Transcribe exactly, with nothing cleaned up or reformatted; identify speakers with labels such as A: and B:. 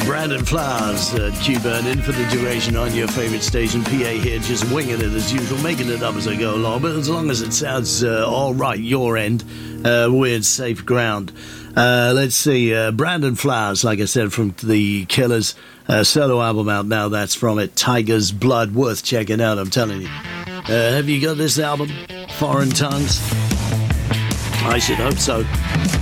A: Brandon Flowers, uh, Q-Burn in for the duration on your favourite station. P A here, just winging it as usual, making it up as I go along. But as long as it sounds uh, all right, your end, uh, we're in safe ground. Uh, let's see, uh, Brandon Flowers, like I said, from the Killers, uh, solo album out now. That's from it, Tiger's Blood, worth checking out, I'm telling you. Uh, have you got this album, Foreign Tongues? I should hope so.